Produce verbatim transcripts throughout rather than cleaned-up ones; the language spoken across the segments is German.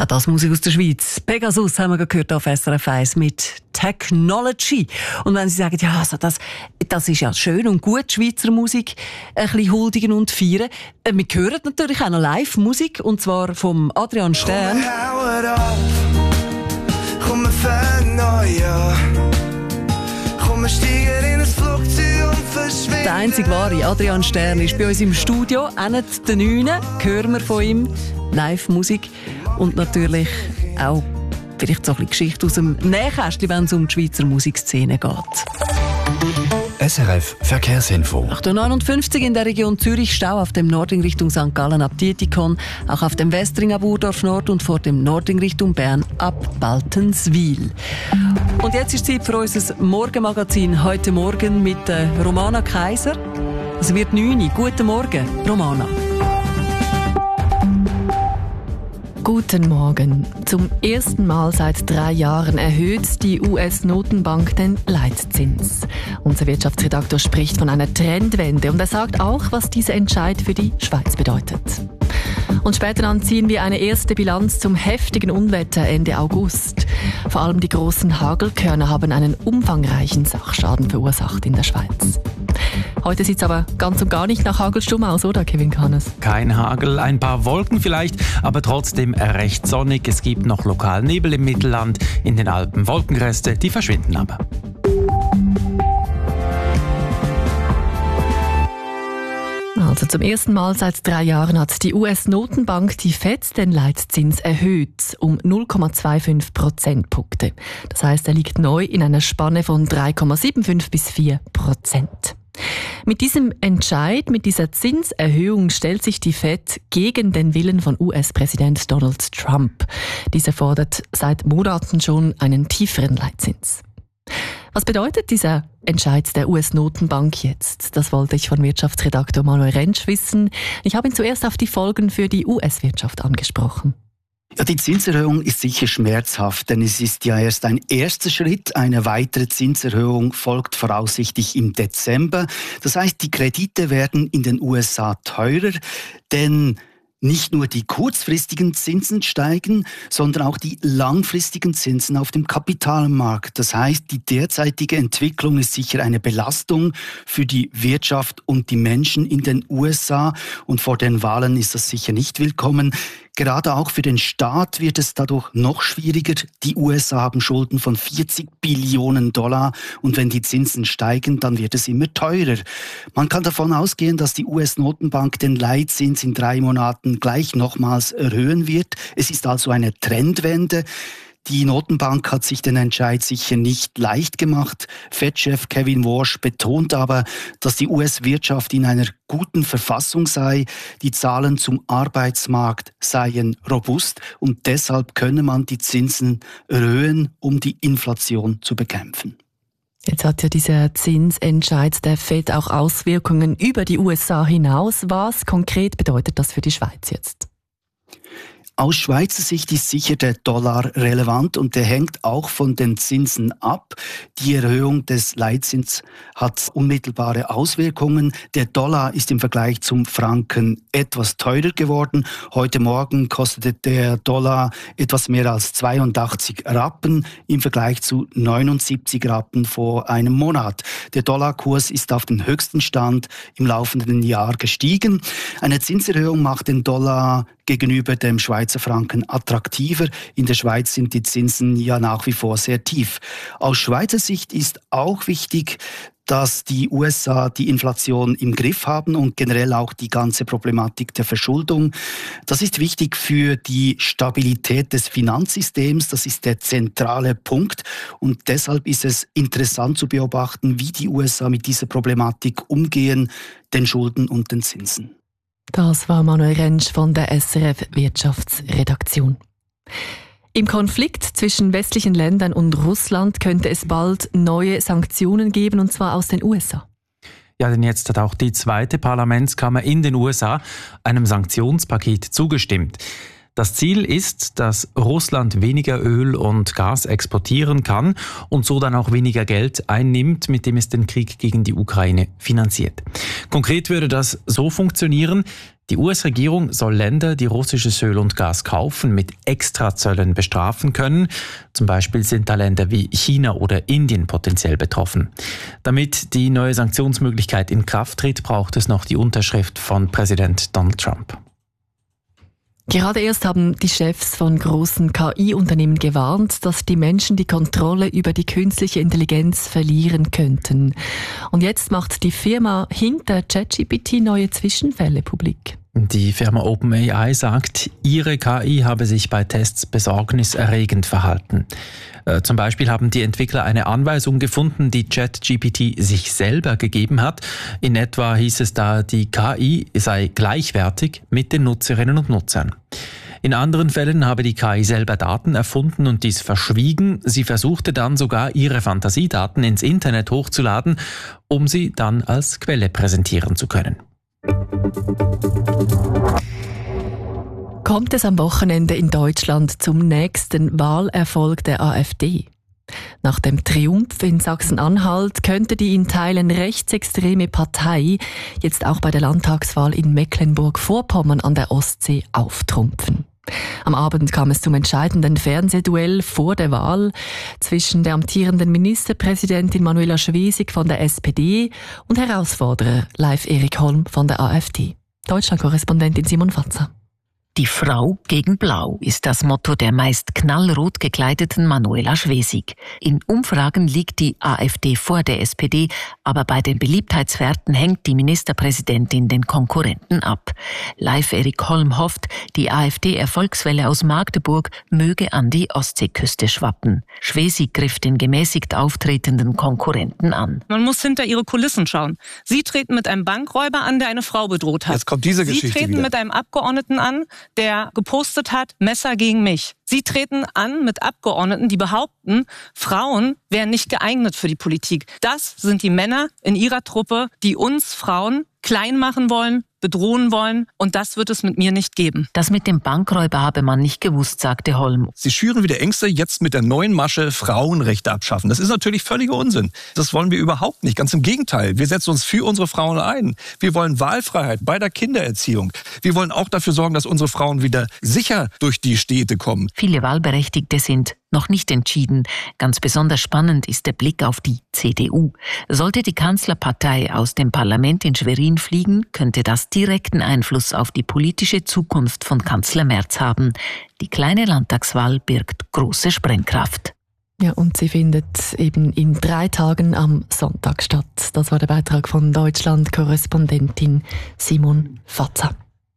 das Musik aus der Schweiz. Pegasus haben wir gehört auf S R F eins mit Technology. Und wenn Sie sagen, ja, also das, das ist ja schön und gut, Schweizer Musik, ein bisschen huldigen und feiern. Wir hören natürlich auch noch Live-Musik, und zwar vom Adrian Stern. Komm, wir fangen neu an. Komm, wir steigen in ein Flugzeug und verschwinden. Der einzige wahre Adrian Stern ist bei uns im Studio. Auch nicht den Neuen hören wir von ihm. Live-Musik und natürlich auch vielleicht so ein bisschen Geschichte aus dem Nähkästchen, wenn es um die Schweizer Musikszene geht. S R F Verkehrsinfo. acht Uhr neunundfünfzig in der Region Zürich, Stau auf dem Nordring Richtung Sankt Gallen ab Dietikon, auch auf dem Westring ab Urdorf Nord und vor dem Nordring Richtung Bern ab Baltenswil. Und jetzt ist Zeit für unser Morgenmagazin heute Morgen mit äh, Romana Kaiser. Es wird neun Uhr. Guten Morgen, Romana. Guten Morgen. Zum ersten Mal seit drei Jahren erhöht die U S-Notenbank den Leitzins. Unser Wirtschaftsredaktor spricht von einer Trendwende und er sagt auch, was dieser Entscheid für die Schweiz bedeutet. Und später dann ziehen wir eine erste Bilanz zum heftigen Unwetter Ende August. Vor allem die großen Hagelkörner haben einen umfangreichen Sachschaden verursacht in der Schweiz. Heute sieht es aber ganz und gar nicht nach Hagelsturm aus, oder Kevin Kahnes? Kein Hagel, ein paar Wolken vielleicht, aber trotzdem recht sonnig. Es gibt noch lokal Nebel im Mittelland, in den Alpen Wolkenreste, die verschwinden aber. Also zum ersten Mal seit drei Jahren hat die U S-Notenbank, die Fed, den Leitzins erhöht um null Komma fünfundzwanzig Prozentpunkte. Das heißt, er liegt neu in einer Spanne von drei Komma fünfundsiebzig bis vier Prozent. Mit diesem Entscheid, mit dieser Zinserhöhung stellt sich die Fed gegen den Willen von U S-Präsident Donald Trump. Dieser fordert seit Monaten schon einen tieferen Leitzins. Was bedeutet dieser Entscheid der U S-Notenbank jetzt? Das wollte ich von Wirtschaftsredaktor Manuel Rentsch wissen. Ich habe ihn zuerst auf die Folgen für die U S-Wirtschaft angesprochen. Ja, die Zinserhöhung ist sicher schmerzhaft, denn es ist ja erst ein erster Schritt. Eine weitere Zinserhöhung folgt voraussichtlich im Dezember. Das heißt, die Kredite werden in den U S A teurer, denn nicht nur die kurzfristigen Zinsen steigen, sondern auch die langfristigen Zinsen auf dem Kapitalmarkt. Das heißt, die derzeitige Entwicklung ist sicher eine Belastung für die Wirtschaft und die Menschen in den U S A. Und vor den Wahlen ist das sicher nicht willkommen. Gerade auch für den Staat wird es dadurch noch schwieriger. Die U S A haben Schulden von vierzig Billionen Dollar und wenn die Zinsen steigen, dann wird es immer teurer. Man kann davon ausgehen, dass die U S-Notenbank den Leitzins in drei Monaten gleich nochmals erhöhen wird. Es ist also eine Trendwende. Die Notenbank hat sich den Entscheid sicher nicht leicht gemacht. Fed-Chef Kevin Warsh betont aber, dass die U S-Wirtschaft in einer guten Verfassung sei. Die Zahlen zum Arbeitsmarkt seien robust und deshalb könne man die Zinsen erhöhen, um die Inflation zu bekämpfen. Jetzt hat ja dieser Zinsentscheid der Fed auch Auswirkungen über die U S A hinaus. Was konkret bedeutet das für die Schweiz jetzt? Aus Schweizer Sicht ist sicher der Dollar relevant und der hängt auch von den Zinsen ab. Die Erhöhung des Leitzins hat unmittelbare Auswirkungen. Der Dollar ist im Vergleich zum Franken etwas teurer geworden. Heute Morgen kostete der Dollar etwas mehr als zweiundachtzig Rappen im Vergleich zu neunundsiebzig Rappen vor einem Monat. Der Dollarkurs ist auf den höchsten Stand im laufenden Jahr gestiegen. Eine Zinserhöhung macht den Dollar gegenüber dem Schweizer Franken attraktiver. In der Schweiz sind die Zinsen ja nach wie vor sehr tief. Aus Schweizer Sicht ist auch wichtig, dass die U S A die Inflation im Griff haben und generell auch die ganze Problematik der Verschuldung. Das ist wichtig für die Stabilität des Finanzsystems. Das ist der zentrale Punkt. Und deshalb ist es interessant zu beobachten, wie die U S A mit dieser Problematik umgehen, den Schulden und den Zinsen. Das war Manuel Rentsch von der S R F Wirtschaftsredaktion. Im Konflikt zwischen westlichen Ländern und Russland könnte es bald neue Sanktionen geben, und zwar aus den U S A. Ja, denn jetzt hat auch die zweite Parlamentskammer in den U S A einem Sanktionspaket zugestimmt. Das Ziel ist, dass Russland weniger Öl und Gas exportieren kann und so dann auch weniger Geld einnimmt, mit dem es den Krieg gegen die Ukraine finanziert. Konkret würde das so funktionieren: Die U S-Regierung soll Länder, die russisches Öl und Gas kaufen, mit Extrazöllen bestrafen können. Zum Beispiel sind da Länder wie China oder Indien potenziell betroffen. Damit die neue Sanktionsmöglichkeit in Kraft tritt, braucht es noch die Unterschrift von Präsident Donald Trump. Gerade erst haben die Chefs von großen K I-Unternehmen gewarnt, dass die Menschen die Kontrolle über die künstliche Intelligenz verlieren könnten. Und jetzt macht die Firma hinter ChatGPT neue Zwischenfälle publik. Die Firma OpenAI sagt, ihre K I habe sich bei Tests besorgniserregend verhalten. Äh, zum Beispiel haben die Entwickler eine Anweisung gefunden, die ChatGPT sich selber gegeben hat. In etwa hieß es da, die K I sei gleichwertig mit den Nutzerinnen und Nutzern. In anderen Fällen habe die K I selber Daten erfunden und dies verschwiegen. Sie versuchte dann sogar, ihre Fantasiedaten ins Internet hochzuladen, um sie dann als Quelle präsentieren zu können. Kommt es am Wochenende in Deutschland zum nächsten Wahlerfolg der AfD? Nach dem Triumph in Sachsen-Anhalt könnte die in Teilen rechtsextreme Partei jetzt auch bei der Landtagswahl in Mecklenburg-Vorpommern an der Ostsee auftrumpfen. Am Abend kam es zum entscheidenden Fernsehduell vor der Wahl zwischen der amtierenden Ministerpräsidentin Manuela Schwesig von der S P D und Herausforderer Leif Erik Holm von der AfD. Deutschland-Korrespondentin Simon Fatzer. Die Frau gegen Blau ist das Motto der meist knallrot gekleideten Manuela Schwesig. In Umfragen liegt die AfD vor der S P D, aber bei den Beliebtheitswerten hängt die Ministerpräsidentin den Konkurrenten ab. Leif Erik Holm hofft, die AfD-Erfolgswelle aus Magdeburg möge an die Ostseeküste schwappen. Schwesig griff den gemäßigt auftretenden Konkurrenten an. Man muss hinter ihre Kulissen schauen. Sie treten mit einem Bankräuber an, der eine Frau bedroht hat. Jetzt kommt diese Geschichte Sie treten wieder. mit einem Abgeordneten an, der gepostet hat, Messer gegen mich. Sie treten an mit Abgeordneten, die behaupten, Frauen wären nicht geeignet für die Politik. Das sind die Männer in ihrer Truppe, die uns Frauen klein machen wollen, bedrohen wollen, und das wird es mit mir nicht geben. Das mit dem Bankräuber habe man nicht gewusst, sagte Holm. Sie schüren wieder Ängste, jetzt mit der neuen Masche Frauenrechte abschaffen. Das ist natürlich völliger Unsinn. Das wollen wir überhaupt nicht. Ganz im Gegenteil. Wir setzen uns für unsere Frauen ein. Wir wollen Wahlfreiheit bei der Kindererziehung. Wir wollen auch dafür sorgen, dass unsere Frauen wieder sicher durch die Städte kommen. Viele Wahlberechtigte sind noch nicht entschieden. Ganz besonders spannend ist der Blick auf die C D U. Sollte die Kanzlerpartei aus dem Parlament in Schwerin fliegen, könnte das direkten Einfluss auf die politische Zukunft von Kanzler Merz haben. Die kleine Landtagswahl birgt große Sprengkraft. Ja, und sie findet eben in drei Tagen am Sonntag statt. Das war der Beitrag von Deutschland-Korrespondentin Simon Fatzer.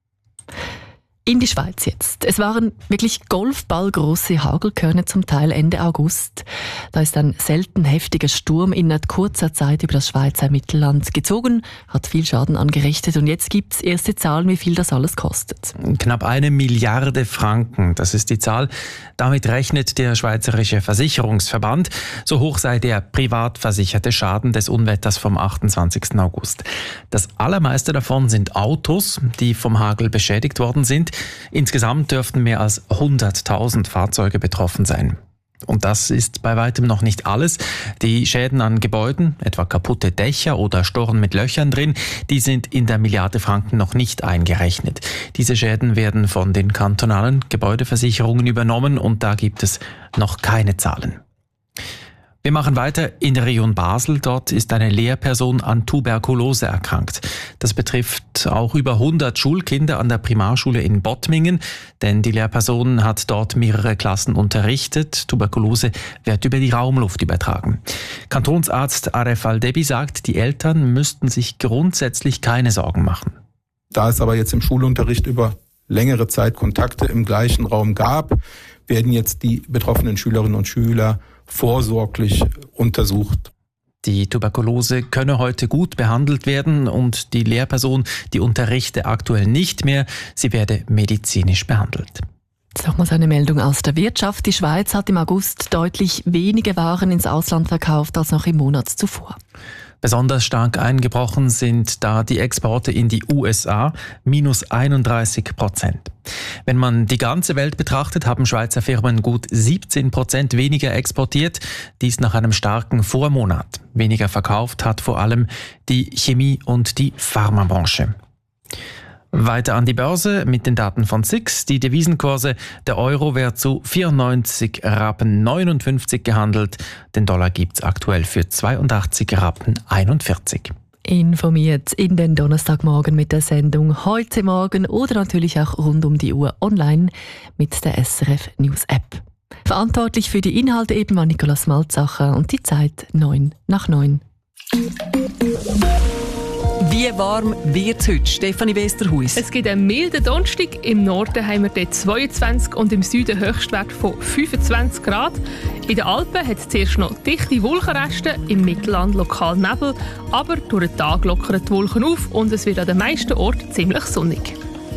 In die Schweiz jetzt. Es waren wirklich golfballgroße Hagelkörner zum Teil Ende August. Da ist ein selten heftiger Sturm innerhalb kurzer Zeit über das Schweizer Mittelland gezogen, hat viel Schaden angerichtet, und jetzt gibt es erste Zahlen, wie viel das alles kostet. Knapp eine Milliarde Franken, das ist die Zahl. Damit rechnet der Schweizerische Versicherungsverband. So hoch sei der privat versicherte Schaden des Unwetters vom achtundzwanzigsten August. Das allermeiste davon sind Autos, die vom Hagel beschädigt worden sind. Insgesamt dürften mehr als hunderttausend Fahrzeuge betroffen sein. Und das ist bei weitem noch nicht alles. Die Schäden an Gebäuden, etwa kaputte Dächer oder Storen mit Löchern drin, die sind in der Milliarde Franken noch nicht eingerechnet. Diese Schäden werden von den kantonalen Gebäudeversicherungen übernommen, und da gibt es noch keine Zahlen. Wir machen weiter in der Region Basel. Dort ist eine Lehrperson an Tuberkulose erkrankt. Das betrifft auch über hundert Schulkinder an der Primarschule in Bottmingen, denn die Lehrperson hat dort mehrere Klassen unterrichtet. Tuberkulose wird über die Raumluft übertragen. Kantonsarzt Aref Al-Debi sagt, die Eltern müssten sich grundsätzlich keine Sorgen machen. Da es aber jetzt im Schulunterricht über längere Zeit Kontakte im gleichen Raum gab, werden jetzt die betroffenen Schülerinnen und Schüler vorsorglich untersucht. Die Tuberkulose könne heute gut behandelt werden, und die Lehrperson, die unterrichte aktuell nicht mehr. Sie werde medizinisch behandelt. Jetzt nochmals eine Meldung aus der Wirtschaft. Die Schweiz hat im August deutlich weniger Waren ins Ausland verkauft als noch im Monat zuvor. Besonders stark eingebrochen sind da die Exporte in die U S A, minus einunddreißig Prozent. Wenn man die ganze Welt betrachtet, haben Schweizer Firmen gut siebzehn Prozent weniger exportiert, dies nach einem starken Vormonat. Weniger verkauft hat vor allem die Chemie- und die Pharmabranche. Weiter an die Börse mit den Daten von S I X. Die Devisenkurse, der Euro wird zu vierundneunzig Rappen neunundfünfzig gehandelt. Den Dollar gibt es aktuell für zweiundachtzig Rappen einundvierzig. Informiert in den Donnerstagmorgen mit der Sendung «Heute Morgen» oder natürlich auch rund um die Uhr online mit der S R F News App. Verantwortlich für die Inhalte eben war Nicolas Malzacher und die Zeit neun nach neun. Wie warm wird es heute, Stefanie Westerhuis? Es gibt einen milden Donnerstag. Im Norden haben wir dort zweiundzwanzig und im Süden Höchstwert von fünfundzwanzig Grad. In den Alpen hat es zuerst noch dichte Wolkenreste, im Mittelland lokal Nebel, aber durch den Tag lockern die Wolken auf und es wird an den meisten Orten ziemlich sonnig.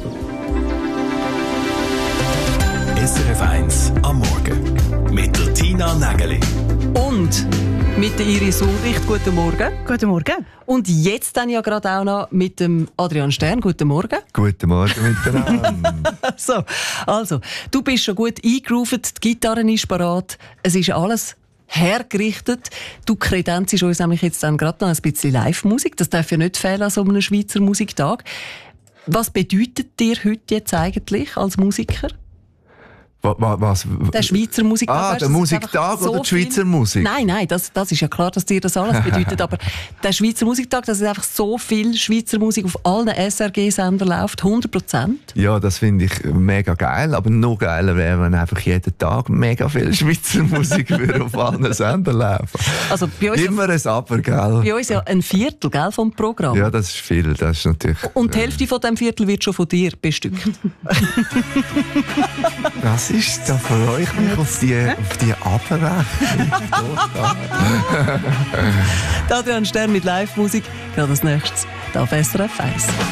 S R F eins am Morgen mit der Tina Nägeli. Und mit der Iris Ulrich. Guten Morgen. Guten Morgen. Und jetzt dann ja gerade auch noch mit dem Adrian Stern. Guten Morgen. Guten Morgen miteinander. so, also, du bist schon gut eingegroovt, die Gitarre ist parat, es ist alles hergerichtet. Du kredenzst uns nämlich jetzt dann gerade noch ein bisschen Live-Musik. Das darf ja nicht fehlen an so einem Schweizer Musiktag. Was bedeutet dir heute jetzt eigentlich als Musiker? Was, was? Der Schweizer Musiktag. Ah, weißt, der Musiktag so oder die Schweizer viel... Musik? Nein, nein, das, das ist ja klar, dass dir das alles bedeutet. Aber der Schweizer Musiktag, dass es einfach so viel Schweizer Musik auf allen S R G-Sendern läuft, hundert Prozent. Ja, das finde ich mega geil. Aber noch geiler wäre, wenn einfach jeden Tag mega viel Schweizer Musik würde auf allen Sendern laufen. Also bei uns Immer ein Aber, gell? Bei uns ja ein Viertel, gell, vom Programm. Ja, das ist viel. Das ist natürlich, Und die Hälfte von diesem Viertel wird schon von dir bestückt. Das ist, da freue ich mich auf die, auf die Abrechnung. Adrian Stern mit Live-Musik. Gerade als nächstes auf S R F eins.